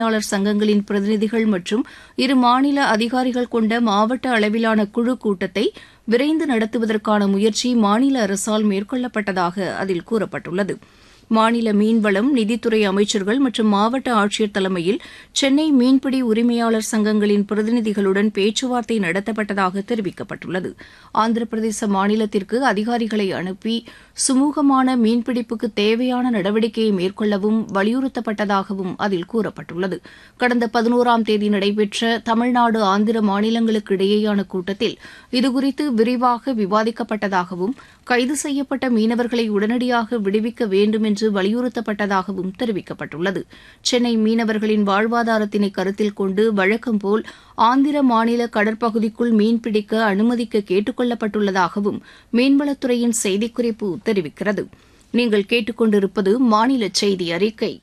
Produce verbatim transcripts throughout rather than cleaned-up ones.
உரிமையாளர் சங்கங்களின் பிரதிநிதிகள் மற்றும் இரு மாநில அதிகாரிகள் கொண்ட மாவட்ட அளவிலான குழு கூட்டத்தை விரைந்து நடத்துவதற்கான முயற்சி மாநில அரசால் மேற்கொள்ளப்பட்டதாக அதில் கூறப்பட்டுள்ளது. மாநில மீன்வளம், நிதித்துறை அமைச்சர்கள் மற்றும் மாவட்ட ஆட்சியர் தலைமையில் சென்னை மீன்பிடி உரிமையாளர் சங்கங்களின் பிரதிநிதிகளுடன் பேச்சுவார்த்தை நடத்தப்பட்டதாக தெரிவிக்கப்பட்டுள்ளது. ஆந்திர பிரதேச மாநிலத்திற்கு அதிகாரிகளை அனுப்பி சுமூகமான மீன்பிடிப்புக்கு தேவையான நடவடிக்கையை மேற்கொள்ளவும் வலியுறுத்தப்பட்டதாகவும் அதில் கூறப்பட்டுள்ளது. கடந்த பதினோராம் தேதி நடைபெற்ற தமிழ்நாடு, ஆந்திர மாநிலங்களுக்கு இடையேயான கூட்டத்தில் இதுகுறித்து விரிவாக விவாதிக்கப்பட்டதாகவும் கைது செய்யப்பட்ட மீனவர்களை உடனடியாக விடுவிக்க வேண்டும் என்று வலியுறுத்தப்பட்டதாகவும் தெரிவிக்கப்பட்டுள்ளது. சென்னை மீனவர்களின் வாழ்வாதாரத்தினை கருத்தில் கொண்டு வழக்கம்போல் ஆந்திர மாநில கடற்பகுதிக்குள் மீன்பிடிக்க அனுமதிக்க கேட்டுக் கொள்ளப்பட்டுள்ளதாகவும் மீன்வளத்துறையின் செய்திக்குறிப்பு தெரிவிக்கிறது. நீங்கள் கேட்டுக்கொண்டிருப்பது மாநில செய்தி அறிக்கை.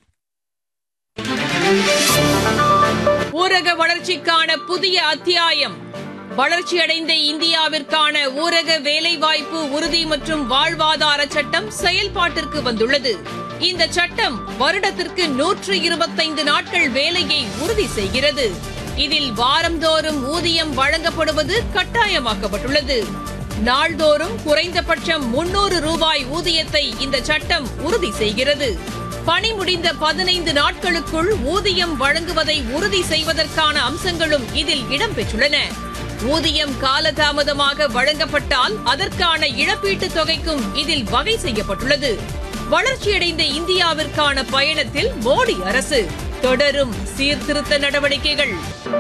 ஊரக வளர்ச்சிக்கான புதிய அத்தியாயம். வளர்ச்சியடைந்த இந்தியாவிற்கான ஊரக வேலைவாய்ப்பு உறுதி மற்றும் வாழ்வாதார சட்டம் செயல்பாட்டிற்கு வந்துள்ளது. இந்த சட்டம் வருடத்திற்கு நூற்று இருபத்தைந்து நாட்கள் வேலையை உறுதி செய்கிறது. இதில் வாரந்தோறும் ஊதியம் வழங்கப்படுவது கட்டாயமாக்கப்பட்டுள்ளது. நாள்தோறும் குறைந்தபட்சம் முன்னூறு ரூபாய் ஊதியத்தை இந்த சட்டம் உறுதி செய்கிறது. பணி முடிந்த பதினைந்து நாட்களுக்குள் ஊதியம் வழங்குவதை உறுதி செய்வதற்கான அம்சங்களும் இதில் இடம்பெற்றுள்ளன. ஊதியம் காலதாமதமாக வழங்கப்பட்டால் அதற்கான இழப்பீட்டுத் தொகைக்கும் இதில் வகை செய்யப்பட்டுள்ளது. வளர்ச்சியடைந்த இந்தியாவிற்கான பயணத்தில் மோடி அரசு தொடரும் சீர்திருத்த நடவடிக்கைகள்.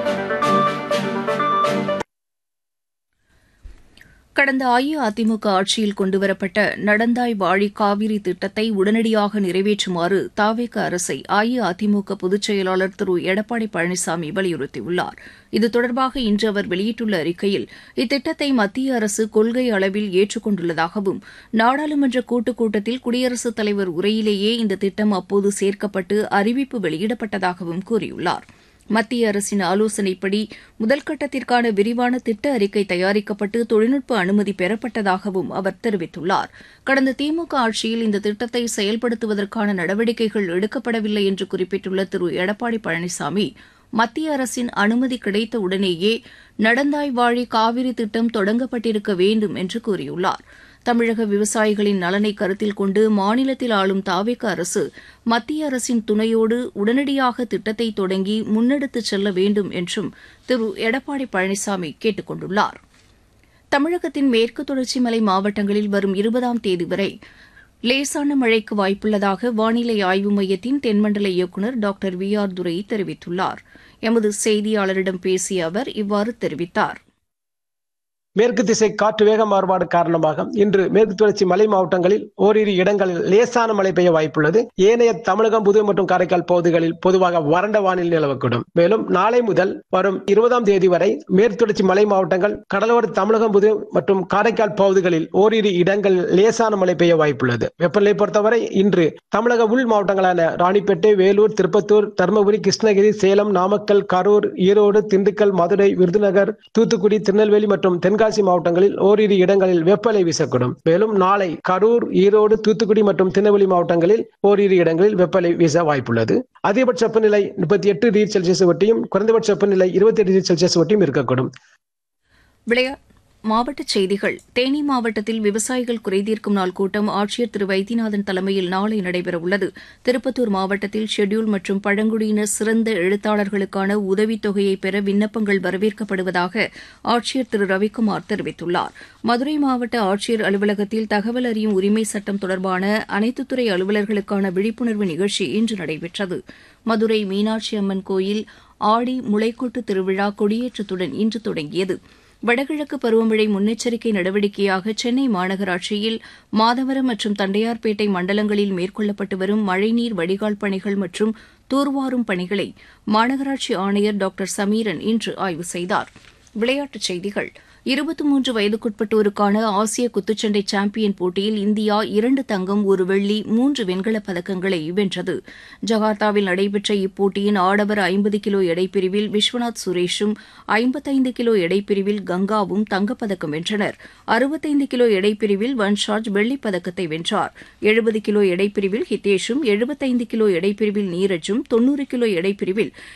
கடந்த அஇஅதிமுக ஆட்சியில் கொண்டுவரப்பட்ட நடந்தாய் வாழி காவிரி திட்டத்தை உடனடியாக நிறைவேற்றுமாறு தவேக அரசை அஇஅதிமுக பொதுச் செயலாளர் திரு எடப்பாடி பழனிசாமி வலியுறுத்தியுள்ளார். இது தொடர்பாக இன்று அவர் வெளியிட்டுள்ள அறிக்கையில் இத்திட்டத்தை மத்திய அரசு கொள்கை அளவில் ஏற்றுக் கொண்டுள்ளதாகவும் நாடாளுமன்ற கூட்டுக் கூட்டத்தில் குடியரசுத் தலைவர் உரையிலேயே இந்த திட்டம் அப்போது சேர்க்கப்பட்டு அறிவிப்பு வெளியிடப்பட்டதாகவும் கூறியுள்ளார். மத்திய அரசின் ஆலோசனைப்படி முதல்கட்டத்திற்கான விரிவான திட்ட அறிக்கை தயாரிக்கப்பட்டு தொழில்நுட்ப அனுமதி பெறப்பட்டதாகவும் அவர் தெரிவித்துள்ளார். கடந்த திமுக ஆட்சியில் இந்த திட்டத்தை செயல்படுத்துவதற்கான நடவடிக்கைகள் எடுக்கப்படவில்லை என்று குறிப்பிட்டுள்ள திரு எடப்பாடி பழனிசாமி, மத்திய அரசின் அனுமதி கிடைத்த உடனேயே நடந்தாய் வாழி காவிரி திட்டம் தொடங்கப்பட்டிருக்க வேண்டும் என்று கூறியுள்ளார். தமிழக விவசாயிகளின் நலனை கருத்தில் கொண்டு மாநிலத்தில் ஆளும் தவேக அரசு மத்திய அரசின் துணையோடு உடனடியாக திட்டத்தை தொடங்கி முன்னெடுத்துச் செல்ல வேண்டும் என்றும் திரு எடப்பாடி பழனிசாமி கேட்டுக் கொண்டுள்ளார். தமிழகத்தின் மேற்கு தொடர்ச்சி மலை மாவட்டங்களில் வரும் இருபதாம் தேதி வரை லேசான மழைக்கு வாய்ப்புள்ளதாக வானிலை ஆய்வு மையத்தின் தென்மண்டல இயக்குநர் டாக்டர் வி ஆர் துரை தெரிவித்துள்ளார். எமது செய்தியாளரிடம் பேசிய அவர் இவ்வாறு தெரிவித்தார். மேற்கு திசை காற்று வேக மாறுபாடு காரணமாக இன்று மேற்கு தொடர்ச்சி மலை மாவட்டங்களில் ஓரிரு இடங்களில் லேசான மழை பெய்ய வாய்ப்புள்ளது. ஏனைய தமிழகம், புதுவை மற்றும் காரைக்கால் பகுதிகளில் பொதுவாக வறண்ட வானிலை நிலவக்கூடும். மேலும் நாளை முதல் வரும் இருபதாம் தேதி வரை மேற்கு தொடர்ச்சி மலை மாவட்டங்கள், கடலோர தமிழகம், புதுவை மற்றும் காரைக்கால் பகுதிகளில் ஓரிரு இடங்களில் லேசான மழை பெய்ய வாய்ப்புள்ளது. வெப்பநிலை பொறுத்தவரை இன்று தமிழக உள் மாவட்டங்களான ராணிப்பேட்டை, வேலூர், திருப்பத்தூர், தருமபுரி, கிருஷ்ணகிரி, சேலம், நாமக்கல், கரூர், ஈரோடு, திண்டுக்கல், மதுரை, விருதுநகர், தூத்துக்குடி, திருநெல்வேலி மற்றும் தென்காசி மாவட்டங்களில் ஓரிரு இடங்களில் வெப்பநிலை வீசக்கூடும். மேலும் நாளை கரூர், ஈரோடு, தூத்துக்குடி மற்றும் திருநெல்வேலி மாவட்டங்களில் ஓரிரு இடங்களில் வெப்பநிலை வீச வாய்ப்புள்ளது. அதிகபட்ச வெப்பநிலை முப்பத்தி எட்டு டிகிரி செல்சியஸ் ஒட்டியும் குறைந்தபட்ச வெப்பநிலை இருபத்தி எட்டு டிகிரி செல்சியஸ் ஒட்டியும் இருக்கக்கூடும். மாவட்டச் செய்திகள். தேனி மாவட்டத்தில் விவசாயிகள் குறைதீர்க்கும் நாள் கூட்டம் ஆட்சியர் திரு வைத்தியநாதன் தலைமையில் நாளை நடைபெறவுள்ளது. திருப்பத்தூர் மாவட்டத்தில் ஷெட்யூல் மற்றும் பழங்குடியினர் சிறந்த எழுத்தாளர்களுக்கான உதவித்தொகையை பெற விண்ணப்பங்கள் வரவேற்கப்படுவதாக ஆட்சியர் திரு ரவிக்குமார் தெரிவித்துள்ளார். மதுரை மாவட்ட ஆட்சியர் அலுவலகத்தில் தகவல் அறியும் உரிமை சட்டம் தொடர்பான அனைத்துத்துறை அலுவலர்களுக்கான விழிப்புணர்வு நிகழ்ச்சி இன்று நடைபெற்றது. மதுரை மீனாட்சி அம்மன் கோயில் ஆடி முளைக்கொட்டு திருவிழா கொடியேற்றத்துடன் இன்று தொடங்கியது. வடகிழக்கு பருவமழை முன்னெச்சரிக்கை நடவடிக்கையாக சென்னை மாநகராட்சியில் மாதவரம் மற்றும் தண்டையார்பேட்டை மண்டலங்களில் மேற்கொள்ளப்பட்டு வரும் மழைநீர் வடிகால் பணிகள் மற்றும் தூர்வாரும் பணிகளை மாநகராட்சி ஆணையர் டாக்டர் சமீரன் இன்று ஆய்வு செய்தார். விளையாட்டுச் செய்திகள். இருபத்தி மூன்று வயதுக்குட்பட்டோருக்கான ஆசிய குத்துச்சண்டை சாம்பியன் போட்டியில் இந்தியா இரண்டு தங்கம் ஒரு வெள்ளி மூன்று வெண்கலப் பதக்கங்களை வென்றது. ஜகார்த்தாவில் நடைபெற்ற இப்போட்டியின் ஆடவர் ஐம்பது கிலோ எடைப்பிரிவில் விஸ்வநாத் சுரேஷும் ஐம்பத்தைந்து கிலோ எடைப்பிரிவில் கங்காவும் தங்கப்பதக்கம் வென்றனர். அறுபத்தைந்து கிலோ எடைப்பிரிவில் வன்ஷாஜ் வெள்ளிப் பதக்கத்தை வென்றார். எழுபது கிலோ எடைப்பிரிவில் ஹிதேஷும் எழுபத்தைந்து கிலோ எடைப்பிரிவில் நீரஜும் தொன்னூறு கிலோ எடைப்பிரிவில்